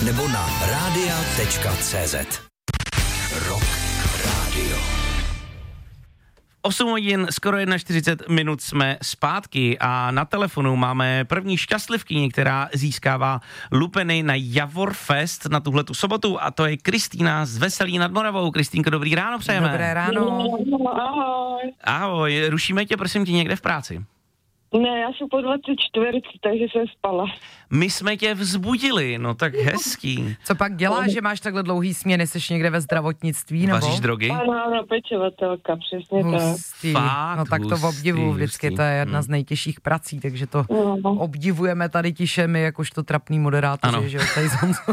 nebo na radia.cz. Rock Radio. 8 hodin, skoro 41 minut jsme zpátky a na telefonu máme první šťastlivkyni, která získává lupeny na Javorfest na tuhletu sobotu a to je Kristýna z Veselí nad Moravou. Kristýnko, dobrý ráno přejeme. Dobré ráno. Ahoj. Ahoj, rušíme tě prosím tě někde v práci? Ne, já jsem po 24, takže jsem spala. My jsme tě vzbudili, no tak hezký. Co pak děláš, že máš takhle dlouhý směny, jsi někde ve zdravotnictví, nebo? Vaříš drogy? Ano, pečovatelka, přesně tak. Hustý. Fakt, No tak to hustý, obdivuju vždycky, hustý. to je jedna z nejtěžších prací, takže to obdivujeme tady tiše my, jakožto trapný moderátoři, že jo, tady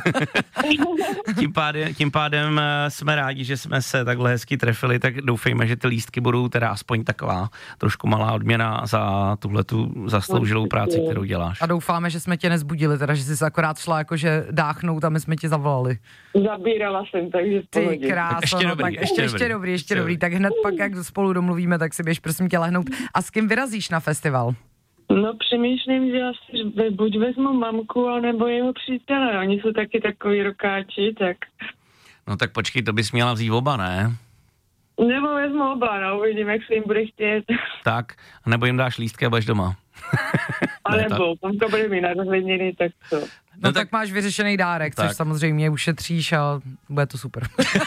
Tím pádem jsme rádi, že jsme se takhle hezky trefili, tak doufejme, že ty lístky budou teda aspoň taková trošku malá odměna za tuhletu zasloužilou práci, kterou děláš. A doufáme, že jsme tě nezbudili, teda, že jsi se akorát šla jakože dáchnout a my jsme tě zavolali. Zabírala jsem, takže v Ty pohodě. kráso, Ještě dobrý, ještě dobrý. Tak hned pak, jak spolu domluvíme, tak si běž prosím tě lehnout. A s kým vyrazíš na festival? No přemýšlím, že asi buď vezmu mamku, anebo jeho přítele. Oni jsou taky takový rokáči, tak... No tak počkej, to bys měla vzít oba, ne? Nebo vezmu oba, no, uvidím, jak se jim bude chtět. Tak, nebo jim dáš lístky a budeš doma. A nebo, mamka bude mi narozeniny, tak to. No tak máš vyřešený dárek, tak. což samozřejmě ušetříš a bude to super.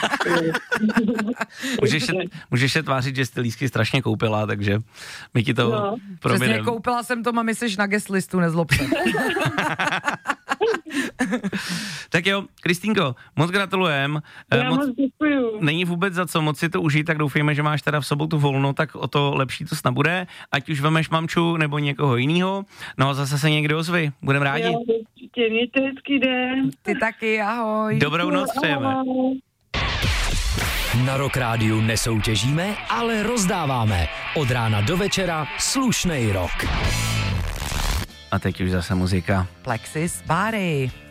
Můžeš se tvářit, že jsi ty lístky strašně koupila, takže my ti to Přesně, koupila jsem to, mami, jsi na guest listu, nezlob se. Tak jo, Kristýnko, moc gratulujem. Já moc děkuju. Není vůbec za co, moc si to užít, tak doufejme, že máš teda v sobotu volno, tak o to lepší to snad bude. Ať už vemeš mamču nebo někoho jinýho. No a zase se někdo ozvi. Budeme rádi. Jo, určitě, mějte hezký den. Ty taky, ahoj. Dobrou noc přejeme. Na Rock Rádiu nesoutěžíme, ale rozdáváme. Od rána do večera slušnej rock. A teď už zase muzika. Plexis Body.